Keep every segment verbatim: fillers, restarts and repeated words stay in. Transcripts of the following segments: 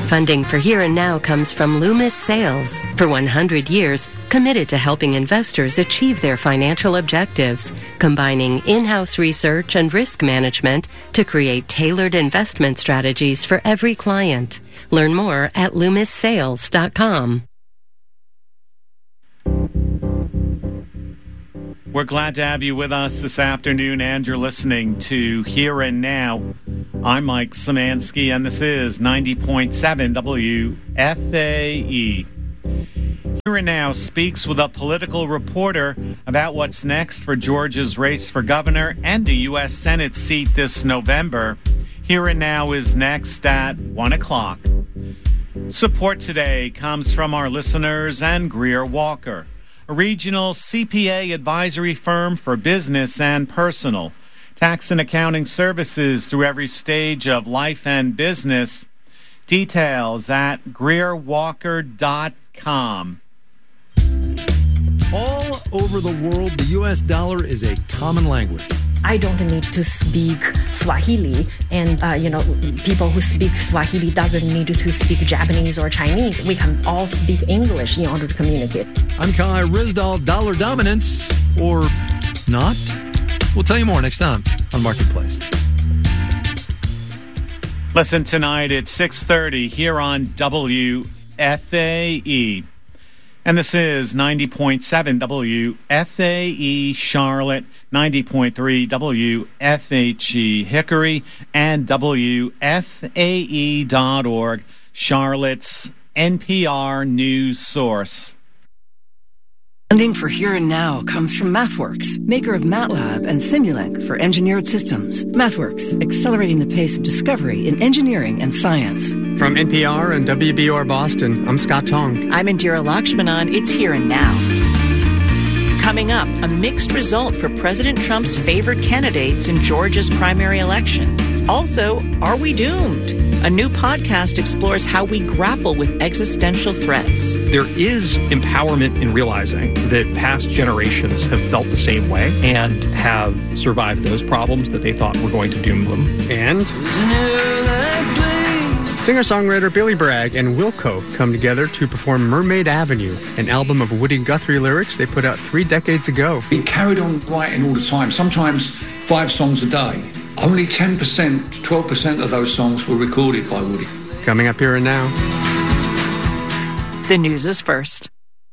Funding for Here and Now comes from Loomis Sales. For one hundred years, committed to helping investors achieve their financial objectives, combining in-house research and risk management to create tailored investment strategies for every client. Learn more at loomis sales dot com. We're glad to have you with us this afternoon, and you're listening to Here and Now. I'm Mike Szymanski, and this is ninety point seven W F A E. Here and Now speaks with a political reporter about what's next for Georgia's race for governor and a U S Senate seat this November. Here and Now is next at one o'clock. Support today comes from our listeners and Greer Walker, a regional C P A advisory firm for business and personal. Tax and accounting services through every stage of life and business. Details at greer walker dot com. All over the world, the U S dollar is a common language. I don't need to speak Swahili, and uh, you know, people who speak Swahili doesn't need to speak Japanese or Chinese. We can all speak English in order to communicate. I'm Kai Ryssdal. Dollar dominance, or not? We'll tell you more next time on Marketplace. Listen tonight at six thirty here on W F A E. And this is ninety point seven W F A E Charlotte, ninety point three W F H E Hickory, and W F A E dot org, Charlotte's N P R news source. Funding for Here and Now comes from MathWorks, maker of MATLAB and Simulink for engineered systems. MathWorks, accelerating the pace of discovery in engineering and science. From N P R and W B O R Boston, I'm Scott Tong. I'm Indira Lakshmanan. It's Here and Now. Coming up, a mixed result for President Trump's favored candidates in Georgia's primary elections. Also, are we doomed? A new podcast explores how we grapple with existential threats. There is empowerment in realizing that past generations have felt the same way and have survived those problems that they thought were going to doom them. And singer-songwriter Billy Bragg and Wilco come together to perform Mermaid Avenue, an album of Woody Guthrie lyrics they put out three decades ago. He carried on writing all the time, sometimes five songs a day. Only ten percent, twelve percent of those songs were recorded by Woody. Coming up Here and Now. The news is first.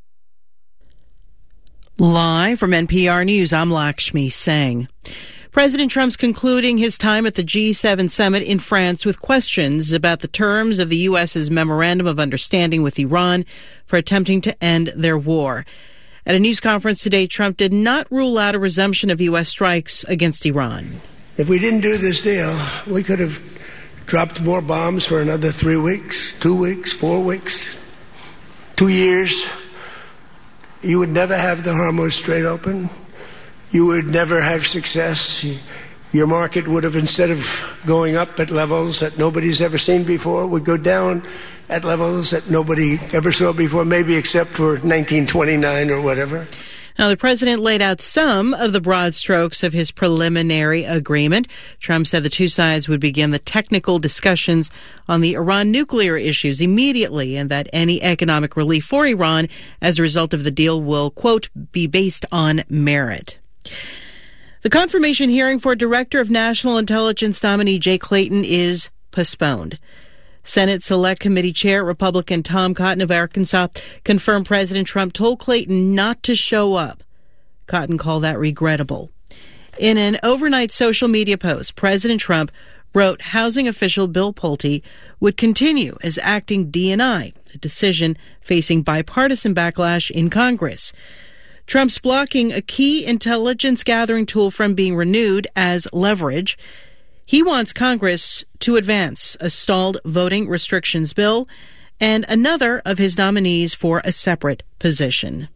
Live from N P R News, I'm Lakshmi Singh. President Trump's concluding his time at the G seven summit in France with questions about the terms of the U S's Memorandum of Understanding with Iran for attempting to end their war. At a news conference today, Trump did not rule out a resumption of U S strikes against Iran. If we didn't do this deal, we could have dropped more bombs for another three weeks, two weeks, four weeks, two years. You would never have the Hormuz Strait open. You would never have success. Your market would have, instead of going up at levels that nobody's ever seen before, would go down at levels that nobody ever saw before, maybe except for nineteen twenty-nine or whatever. Now, the president laid out some of the broad strokes of his preliminary agreement. Trump said the two sides would begin the technical discussions on the Iran nuclear issues immediately, and that any economic relief for Iran as a result of the deal will, quote, be based on merit. The confirmation hearing for Director of National Intelligence nominee Jay Clayton is postponed. Senate Select Committee Chair Republican Tom Cotton of Arkansas confirmed President Trump told Clayton not to show up. Cotton called that regrettable. In an overnight social media post, President Trump wrote housing official Bill Pulte would continue as acting D N I, a decision facing bipartisan backlash in Congress. Trump's blocking a key intelligence gathering tool from being renewed as leverage. He wants Congress to advance a stalled voting restrictions bill and another of his nominees for a separate position.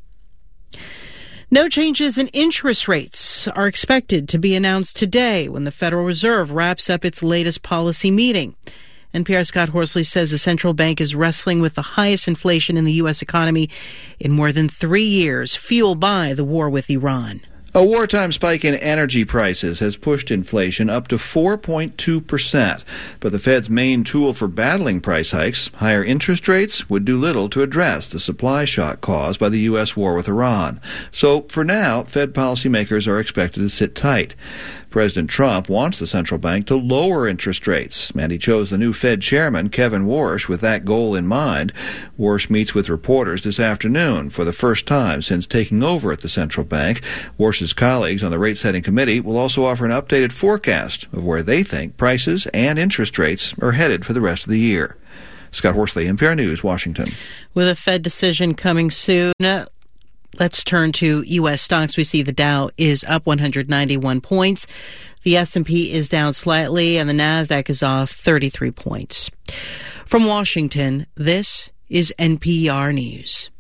No changes in interest rates are expected to be announced today when the Federal Reserve wraps up its latest policy meeting. N P R's Scott Horsley says the central bank is wrestling with the highest inflation in the U S economy in more than three years, fueled by the war with Iran. A wartime spike in energy prices has pushed inflation up to four point two percent. But the Fed's main tool for battling price hikes, higher interest rates, would do little to address the supply shock caused by the U S war with Iran. So, for now, Fed policymakers are expected to sit tight. President Trump wants the central bank to lower interest rates, and he chose the new Fed chairman, Kevin Warsh, with that goal in mind. Warsh meets with reporters this afternoon for the first time since taking over at the central bank. Warsh's colleagues on the rate-setting committee will also offer an updated forecast of where they think prices and interest rates are headed for the rest of the year. Scott Horsley, N P R News, Washington. With a Fed decision coming soon, let's turn to U S stocks. We see the Dow is up one hundred ninety-one points. The S and P is down slightly, and the Nasdaq is off thirty-three points. From Washington, this is N P R News.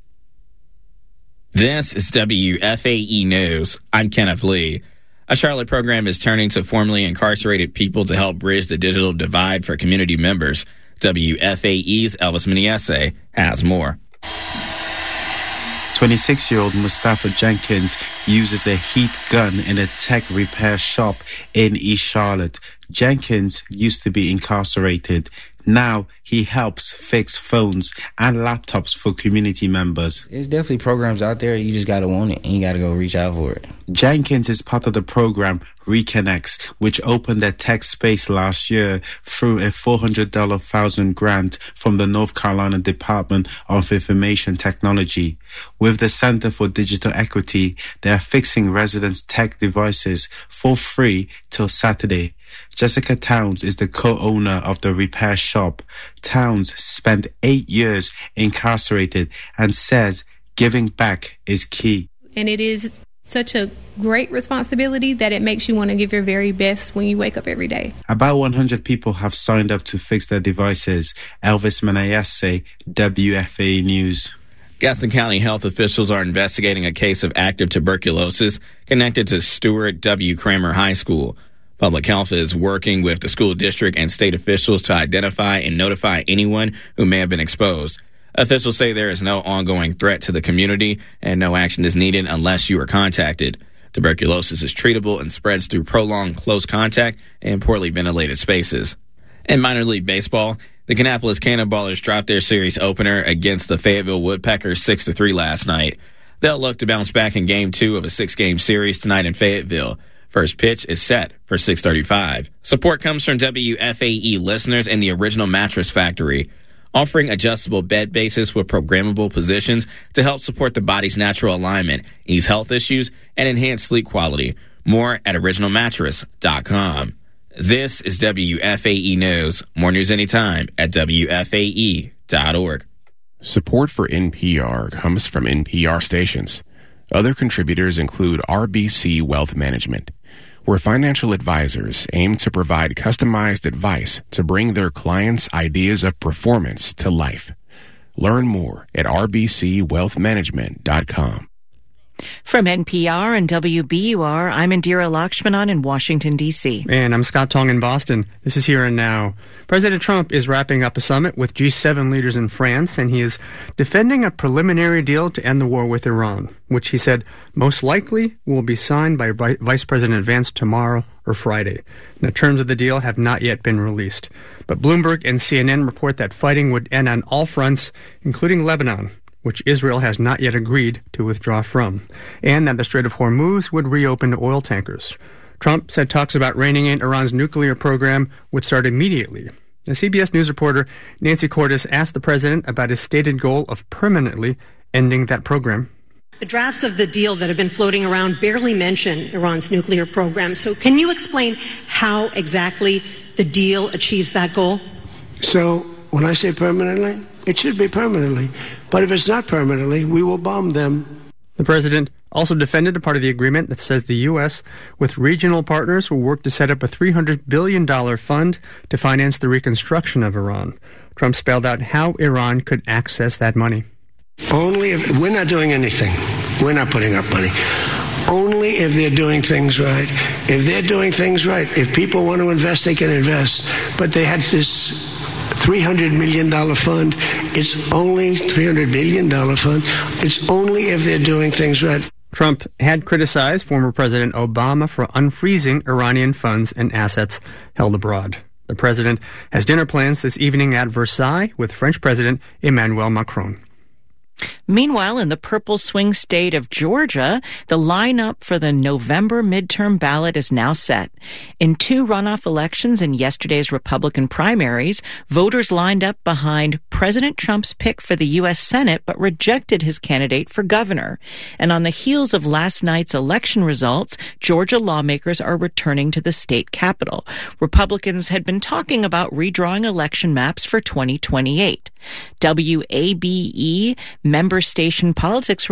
This is W F A E News. I'm Kenneth Lee. A Charlotte program is turning to formerly incarcerated people to help bridge the digital divide for community members. W F A E's Elvis Miniesse has more. twenty-six-year-old Mustafa Jenkins uses a heat gun in a tech repair shop in East Charlotte. Jenkins used to be incarcerated. Now he helps fix phones and laptops for community members. There's definitely programs out there. You just got to want it, and you got to go reach out for it. Jenkins is part of the program Reconnects, which opened their tech space last year through a four hundred thousand dollars grant from the North Carolina Department of Information Technology. With the Center for Digital Equity, they are fixing residents' tech devices for free till Saturday. Jessica Towns is the co-owner of the repair shop. Towns spent eight years incarcerated and says giving back is key. And it is such a great responsibility that it makes you want to give your very best when you wake up every day. About one hundred people have signed up to fix their devices. Elvis Miniesse, W F A News. Gaston County health officials are investigating a case of active tuberculosis connected to Stewart W. Kramer High School. Public Health is working with the school district and state officials to identify and notify anyone who may have been exposed. Officials say there is no ongoing threat to the community and no action is needed unless you are contacted. Tuberculosis is treatable and spreads through prolonged close contact and poorly ventilated spaces. In minor league baseball, the Kannapolis Cannonballers dropped their series opener against the Fayetteville Woodpeckers six to three last night. They'll look to bounce back in game two of a six-game series tonight in Fayetteville. First pitch is set for six thirty-five. Support comes from W F A E listeners and the Original Mattress Factory, offering adjustable bed bases with programmable positions to help support the body's natural alignment, ease health issues, and enhance sleep quality. More at original mattress dot com. This is W F A E News. More news anytime at W F A E dot org. Support for N P R comes from N P R stations. Other contributors include R B C Wealth Management, where financial advisors aim to provide customized advice to bring their clients' ideas of performance to life. Learn more at R B C wealth management dot com. From N P R and W B U R, I'm Indira Lakshmanan in Washington, D C. And I'm Scott Tong in Boston. This is Here and Now. President Trump is wrapping up a summit with G seven leaders in France, and he is defending a preliminary deal to end the war with Iran, which he said most likely will be signed by Vice President Vance tomorrow or Friday. Now, terms of the deal have not yet been released. But Bloomberg and C N N report that fighting would end on all fronts, including Lebanon, which Israel has not yet agreed to withdraw from, and that the Strait of Hormuz would reopen to oil tankers. Trump said talks about reining in Iran's nuclear program would start immediately. The C B S News reporter Nancy Cordes asked the president about his stated goal of permanently ending that program. The drafts of the deal that have been floating around barely mention Iran's nuclear program. So can you explain how exactly the deal achieves that goal? So when I say permanently, it should be permanently. But if it's not permanently, we will bomb them. The president also defended a part of the agreement that says the U S, with regional partners, will work to set up a three hundred billion dollars fund to finance the reconstruction of Iran. Trump spelled out how Iran could access that money. Only if we're not doing anything. We're not putting up money. Only if they're doing things right. If they're doing things right, if people want to invest, they can invest. But they had this three hundred million dollars fund. It's only three hundred billion dollars fund. It's only if they're doing things right. Trump had criticized former President Obama for unfreezing Iranian funds and assets held abroad. The president has dinner plans this evening at Versailles with French President Emmanuel Macron. Meanwhile, in the purple swing state of Georgia, the lineup for the November midterm ballot is now set. In two runoff elections in yesterday's Republican primaries, voters lined up behind President Trump's pick for the U S Senate but rejected his candidate for governor. And on the heels of last night's election results, Georgia lawmakers are returning to the state capitol. Republicans had been talking about redrawing election maps for twenty twenty-eight. W A B E member station politics